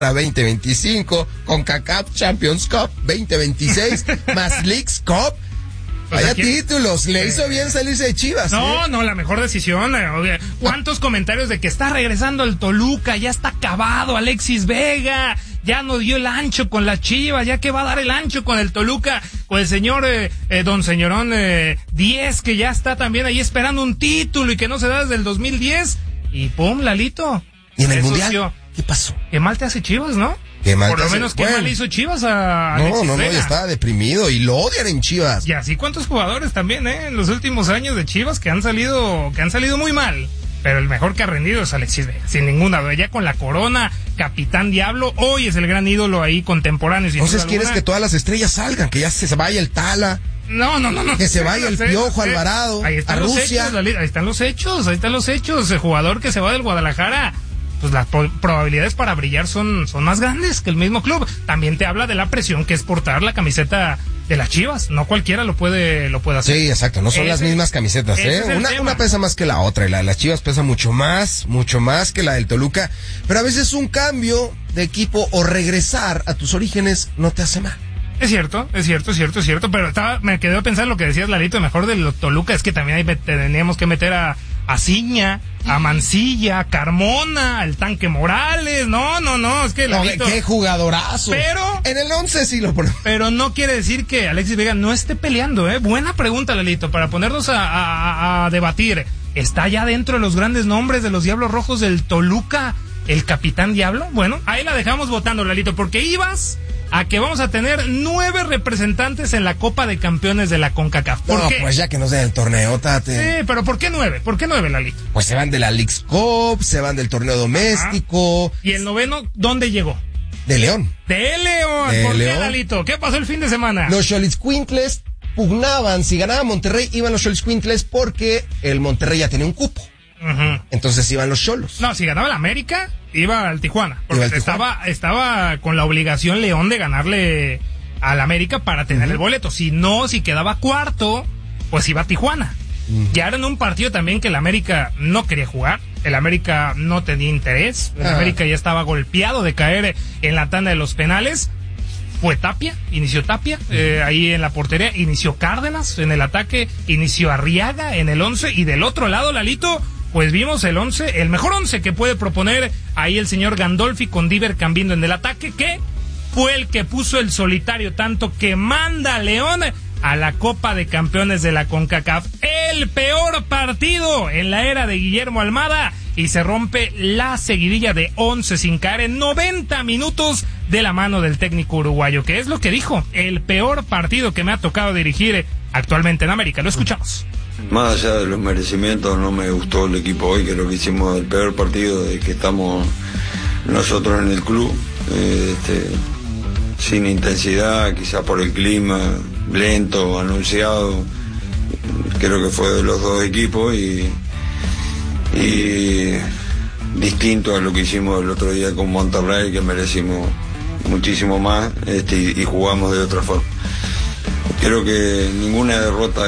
2025, CONCACAF Champions Cup 2026, más Leagues Cup. Vaya títulos, le hizo bien salirse de Chivas. No, la mejor decisión. ¿Cuántos comentarios de que está regresando el Toluca? Ya está acabado Alexis Vega, ya no dio el ancho con las Chivas, ya que va a dar el ancho con el Toluca, con el señor don señorón 10, que ya está también ahí esperando un título y que no se da desde el 2010. Y pum, Lalito. ¿Y en el Mundial? ¿Qué pasó? Qué mal te hace Chivas, ¿no? Por lo menos qué mal hizo Chivas a Alexis Vega. Ya estaba deprimido y lo odian en Chivas. Y así cuántos jugadores también, en los últimos años de Chivas que han salido muy mal. Pero el mejor que ha rendido es Alexis Vega, sin ninguna duda. Ya con la corona, Capitán Diablo, hoy es el gran ídolo ahí contemporáneo. Entonces quieres que todas las estrellas salgan, que ya se vaya el Tala. No. Que se vaya el Piojo Alvarado a Rusia. Ahí están los hechos. El jugador que se va del Guadalajara, pues las probabilidades para brillar son más grandes que el mismo club. También te habla de la presión que es portar la camiseta de las Chivas. No cualquiera lo puede hacer. Sí, exacto. No son las mismas camisetas, Una pesa más que la otra, y la de las Chivas pesa mucho más que la del Toluca. Pero a veces un cambio de equipo o regresar a tus orígenes no te hace mal. Es cierto, pero me quedé a pensar lo que decías, Lalito, mejor del Toluca, es que también ahí teníamos que meter a Ciña, a Mancilla, a Carmona, al Tanque Morales. No, es que Lalito, qué jugadorazo. Pero en el 11 sí lo ponemos. Pero no quiere decir que Alexis Vega no esté peleando, Buena pregunta, Lalito, para ponernos a debatir. ¿Está ya dentro de los grandes nombres de los Diablos Rojos del Toluca el Capitán Diablo? Bueno, ahí la dejamos votando, Lalito, porque ibas a que vamos a tener 9 representantes en la Copa de Campeones de la CONCACAF. ¿Por qué? Pues ya que nos den el torneo, Tate. Sí, pero ¿por qué 9? ¿Por qué 9, Lalito? Pues se van de la Leagues Cup, se van del torneo doméstico. ¿Y el noveno dónde llegó? De León. ¿De León? ¿Por qué, Lalito? ¿Qué pasó el fin de semana? Los Xolitzcuintles pugnaban, si ganaba Monterrey, iban los Xolitzcuintles porque el Monterrey ya tenía un cupo. Entonces iban los Xolos. No, si ganaba el América, iba al Tijuana. Porque estaba con la obligación León de ganarle al América para tener el boleto. Si quedaba cuarto, pues iba a Tijuana. Ya era en un partido también que el América no quería jugar. El América no tenía interés. El América ya estaba golpeado de caer en la tanda de los penales. Inició Tapia, ahí en la portería, inició Cárdenas en el ataque, inició Arriaga en el 11, y del otro lado, Lalito, pues vimos el 11, el mejor 11 que puede proponer ahí el señor Gandolfi, con Diver Cambindo en el ataque, que fue el que puso el solitario tanto que manda a León a la Copa de Campeones de la CONCACAF. El peor partido en la era de Guillermo Almada, y se rompe la seguidilla de 11 sin caer en 90 minutos de la mano del técnico uruguayo, que es lo que dijo: el peor partido que me ha tocado dirigir actualmente en América. Lo escuchamos. Más allá de los merecimientos, no me gustó el equipo hoy. Creo que hicimos el peor partido de que estamos nosotros en el club, sin intensidad, quizá por el clima, lento, anunciado. Creo que fue de los dos equipos y distinto a lo que hicimos el otro día con Monterrey, que merecimos muchísimo más, y jugamos de otra forma. Creo que ninguna derrota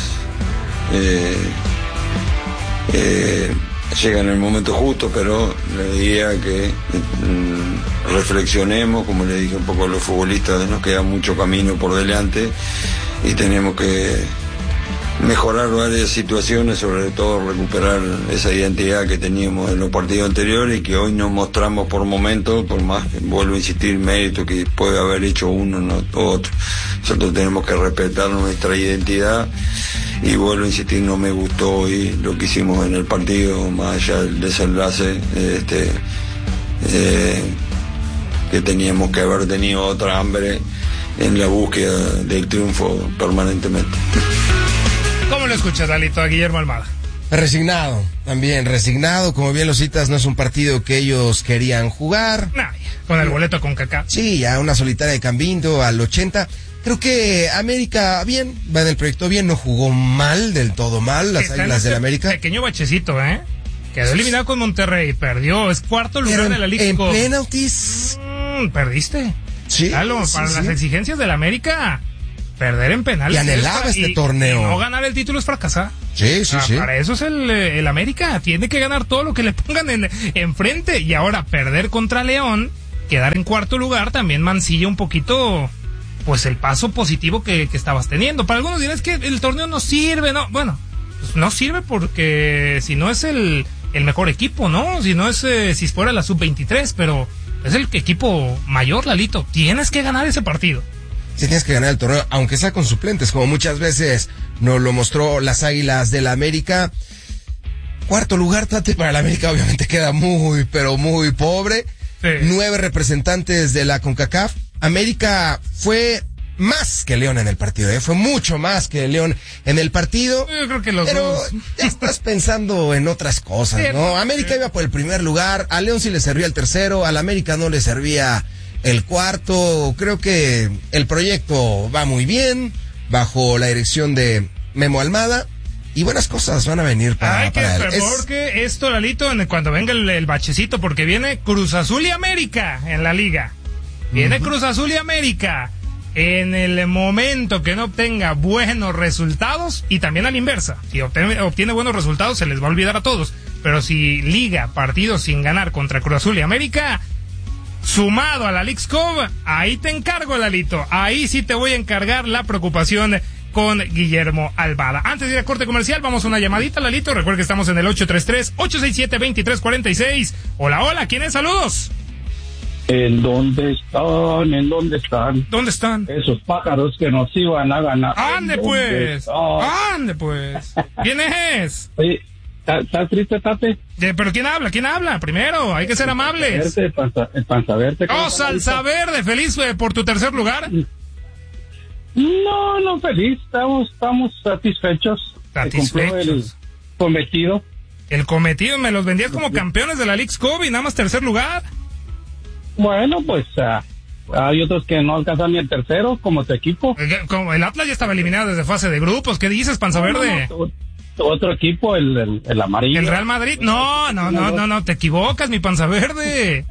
llega en el momento justo, pero le diría que reflexionemos, como le dije un poco a los futbolistas, nos queda mucho camino por delante y tenemos que mejorar varias situaciones, sobre todo recuperar esa identidad que teníamos en los partidos anteriores y que hoy no mostramos por momentos, por más que vuelvo a insistir, mérito que puede haber hecho uno o otro. Nosotros tenemos que respetar nuestra identidad y vuelvo a insistir, no me gustó hoy lo que hicimos en el partido, más allá del desenlace, que teníamos que haber tenido otra hambre en la búsqueda del triunfo permanentemente. ¿Cómo lo escuchas, Dalito, a Guillermo Almada? Resignado, como bien lo citas, no es un partido que ellos querían jugar. No, con el boleto con CONCACAF. Sí, ya una solitaria de Cambindo al 80. Creo que América bien, va en el proyecto bien, no jugó mal, del todo mal, las Águilas del América. Pequeño bachecito, quedó eliminado con Monterrey, perdió, es cuarto lugar de la Liga. En penaltis. Perdiste. Sí. Claro, para las exigencias del América, perder en penales. Y anhelaba torneo. Y no ganar el título es fracasar. Sí. Para eso es el América. Tiene que ganar todo lo que le pongan enfrente. Y ahora perder contra León, quedar en cuarto lugar también mancilla un poquito pues el paso positivo que estabas teniendo. Para algunos dirán, es que el torneo no sirve, no, bueno, pues no sirve porque si no es el mejor equipo, ¿no? Si no es, si fuera la sub-23, pero es el equipo mayor, Lalito. Tienes que ganar ese partido. Sí, tienes que ganar el torneo, aunque sea con suplentes, como muchas veces nos lo mostró las Águilas del América. Cuarto lugar, Tate, para el América obviamente queda muy, pero muy pobre. Sí. 9 representantes de la CONCACAF. América fue más que León en el partido, fue mucho más que León en el partido. Yo creo que los pero dos. Ya estás pensando en otras cosas, ¿no? América iba por el primer lugar, a León sí le servía el tercero, al América no le servía el cuarto. Creo que el proyecto va muy bien, bajo la dirección de Memo Almada, y buenas cosas van a venir para él. Porque esto, Lalito, cuando venga el bachecito, porque viene Cruz Azul y América en la liga. Viene Cruz Azul y América. En el momento que no obtenga buenos resultados, y también a la inversa, si obtiene buenos resultados se les va a olvidar a todos, pero si liga partidos sin ganar contra Cruz Azul y América, sumado a la Leagues Cup, ahí te encargo, Lalito, ahí sí te voy a encargar la preocupación con Guillermo Almada. Antes de ir a corte comercial, vamos a una llamadita, Lalito. Recuerda que estamos en el 833-867-2346. Hola, ¿quién es? Saludos. ¿En dónde están? ¿En dónde están? ¿Dónde están? Esos pájaros que nos iban a ganar. ¡Ande pues! ¿Quién es? Oye, ¿estás triste, Tate? ¿Pero quién habla? ¿Quién habla? Primero, hay que ser amables. El Panza Verde. ¡Oh, Salsa Verde! ¿Feliz por tu tercer lugar? No, feliz. Estamos satisfechos. ¿Satisfechos? El cometido. El cometido, me los vendías como campeones de la Leagues Cup y nada más tercer lugar. Bueno, pues hay otros que no alcanzan ni el tercero, como tu equipo. Como el Atlas ya estaba eliminado desde fase de grupos. ¿Qué dices, Panza Verde? No, otro equipo, el amarillo. ¿El Real Madrid? No, te equivocas, mi Panza Verde.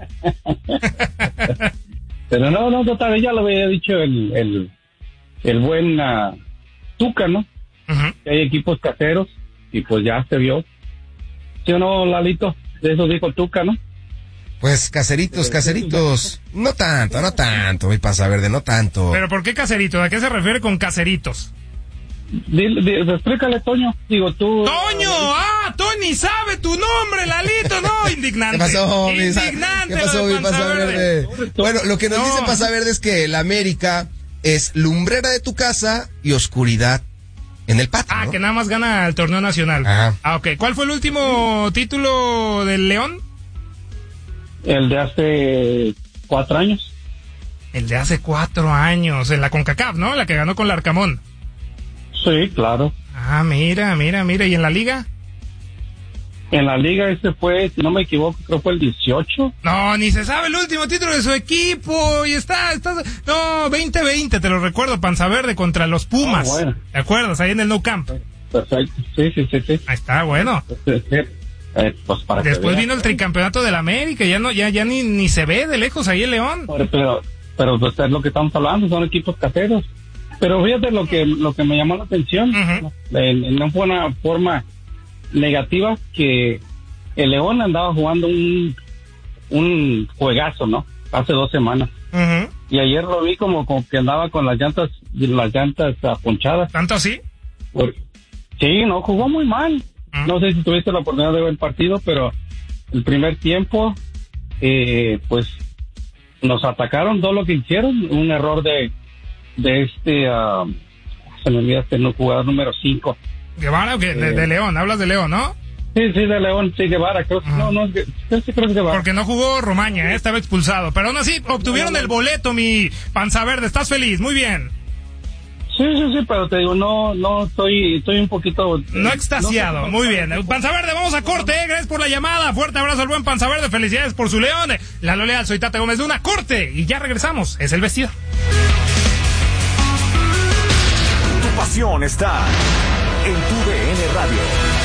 Pero no, total, ya lo había dicho el buen Tuca, ¿no? Que hay equipos caseros y pues ya se vio. ¿Sí o no, Lalito? De eso dijo Tuca, ¿no? Pues caseritos, no tanto, mi Panza Verde, no tanto. ¿Pero por qué caseritos? ¿A qué se refiere con caseritos? Explícale, Toño, digo tú. ¡Toño! Tony sabe tu nombre, Lalito, no, indignante. ¿Qué pasó, indignante, mi Panza Verde? Bueno, lo que nos dice Panza Verde es que el América es lumbrera de tu casa y oscuridad en el patio, ¿no? Que nada más gana el torneo nacional. Ajá. Ok, ¿cuál fue el último título del León? El de hace 4 años. El de hace 4 años, en la CONCACAF, ¿no? La que ganó con Larcamón. Sí, claro. Mira. ¿Y en la liga? En la liga fue, si no me equivoco, creo que fue el 18. No, ni se sabe el último título de su equipo. Y está, 2020, te lo recuerdo, Panza Verde contra los Pumas. Bueno. ¿Te acuerdas? Ahí en el Nou Camp. Perfecto, sí. Ahí está, bueno. Pues para después vino el tricampeonato del América, ya ni se ve de lejos ahí el León. Pero pues es lo que estamos hablando, son equipos caseros. Pero fíjate lo que me llamó la atención, no fue una forma negativa, que el León andaba jugando un juegazo, ¿no? Hace 2 semanas. Y ayer lo vi como que andaba con las llantas ponchadas. ¿Tanto así? Sí, no, jugó muy mal. No sé si tuviste la oportunidad de ver el partido, pero el primer tiempo, pues nos atacaron todo lo que hicieron. Un error de se me olvida jugador número 5. ¿Guevara o qué? De León, hablas de León, ¿no? Sí, de León, sí, Guevara, creo que creo que es Guevara. Porque no jugó Romaña, estaba expulsado. Pero aún así, obtuvieron el boleto, mi Panza Verde, ¿estás feliz? Muy bien. Sí, pero te digo, no, estoy un poquito... No extasiado, muy bien. Panza Verde, vamos a corte, gracias por la llamada. Fuerte abrazo al buen Panza Verde, felicidades por su León. Lalo Leal, soy Tate Gómez Luna, corte, y ya regresamos, es el vestido. Tu pasión está en tu DN Radio.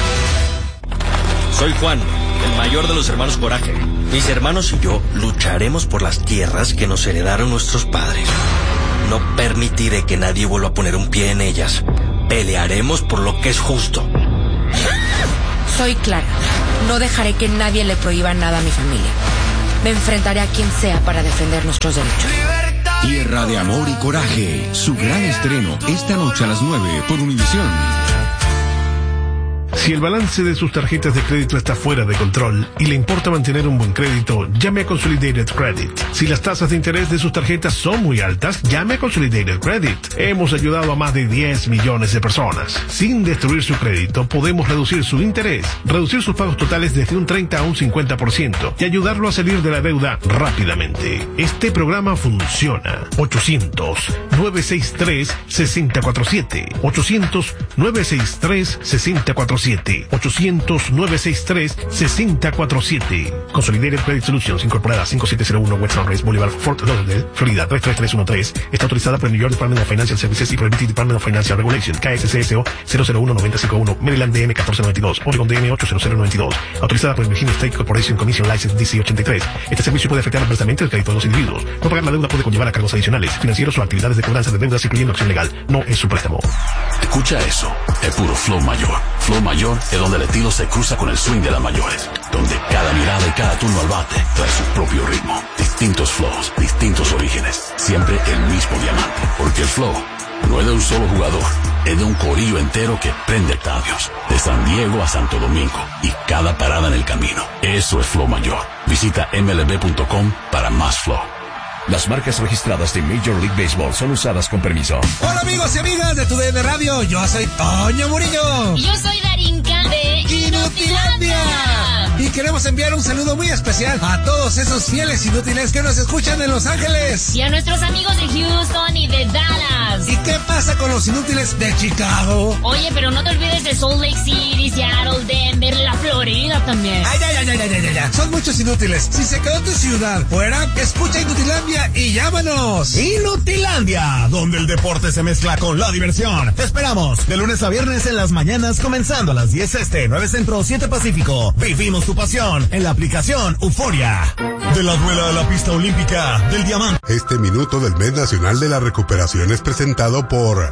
Soy Juan, el mayor de los hermanos Coraje. Mis hermanos y yo lucharemos por las tierras que nos heredaron nuestros padres. No permitiré que nadie vuelva a poner un pie en ellas. Pelearemos por lo que es justo. Soy Clara. No dejaré que nadie le prohíba nada a mi familia. me enfrentaré a quien sea para defender nuestros derechos. Tierra de Amor y Coraje, su gran estreno esta noche a las 9 por Univisión. Si el balance de sus tarjetas de crédito está fuera de control y le importa mantener un buen crédito, llame a Consolidated Credit. Si las tasas de interés de sus tarjetas son muy altas, llame a Consolidated Credit. Hemos ayudado a más de 10 millones de personas. Sin destruir su crédito, podemos reducir su interés, reducir sus pagos totales desde un 30 a un 50% y ayudarlo a salir de la deuda rápidamente. Este programa funciona. 800-963-6047. 800-963-6047. 800-963-6047. Consolidated Credit Solutions, incorporada 5701 West Sunrise Boulevard, Fort Lauderdale, Florida 33313. Está autorizada por el New York Department of Financial Services y por el BT Department of Financial Regulation, KSCSO 001-951, Maryland DM 1492, Oregon DM 80092. Autorizada por el Virginia State Corporation Commission License DC 83. Este servicio puede afectar adversamente el crédito de los individuos. No pagar la deuda puede conllevar a cargos adicionales, financieros o actividades de cobranza de deudas, incluyendo acción legal. No es su préstamo. Escucha eso. Es puro flow mayor. Flow mayor es donde el estilo se cruza con el swing de las mayores. Donde cada mirada y cada turno al bate trae su propio ritmo. Distintos flows, distintos orígenes. Siempre el mismo diamante. Porque el flow no es de un solo jugador. Es de un corillo entero que prende estadios. De San Diego a Santo Domingo. Y cada parada en el camino. Eso es flow mayor. Visita mlb.com para más flow. Las marcas registradas de Major League Baseball son usadas con permiso. Hola amigos y amigas de TUDN Radio, yo soy Toño Murillo. Y yo soy Darinka de Inutilandia. Y queremos enviar un saludo muy especial a todos esos fieles inútiles que nos escuchan en Los Ángeles. Y a nuestros amigos de Houston y de Dallas. ¿Y qué pasa con los inútiles de Chicago? Oye, pero no te olvides de Salt Lake City, Seattle, Denver, la Florida también. Ay, ya. Son muchos inútiles. Si se quedó tu ciudad fuera, escucha Inutilandia y llámanos. Inutilandia, donde el deporte se mezcla con la diversión. Te esperamos de lunes a viernes en las mañanas, comenzando a las 10 este, 9 centro, 7 pacífico. Vivimos tu pasión en la aplicación Euforia. De la duela de la pista olímpica del diamante. Este minuto del mes nacional de la recuperación es presentado por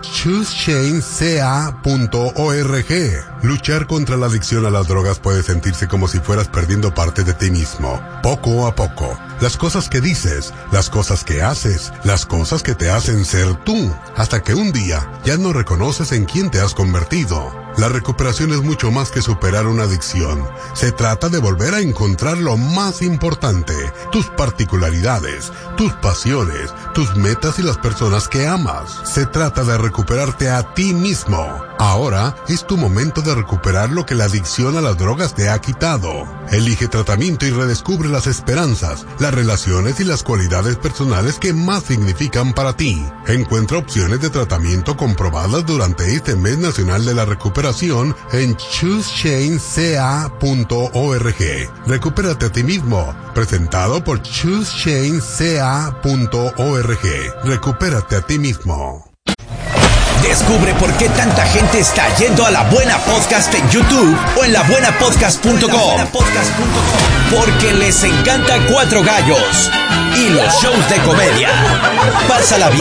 ChooseChainCA.org. Luchar contra la adicción a las drogas puede sentirse como si fueras perdiendo parte de ti mismo. Poco a poco. Las cosas que dices, las cosas que haces, las cosas que te hacen ser tú, hasta que un día ya no reconoces en quién te has convertido. La recuperación es mucho más que superar una adicción. Se trata de volver a encontrar lo más importante, tus particularidades, tus pasiones, tus metas y las personas que amas. Se trata de recuperarte a ti mismo. Ahora es tu momento de recuperar lo que la adicción a las drogas te ha quitado. Elige tratamiento y redescubre las esperanzas, las relaciones y las cualidades personales que más significan para ti. Encuentra opciones de tratamiento comprobadas durante este mes nacional de la recuperación en ChooseChainCA.org. Recupérate a ti mismo. Presentado por ChooseChainCA.org. Recupérate a ti mismo. Descubre por qué tanta gente está yendo a La Buena Podcast en YouTube o en labuenapodcast.com. Porque les encanta Cuatro Gallos y los shows de comedia. Pásala bien.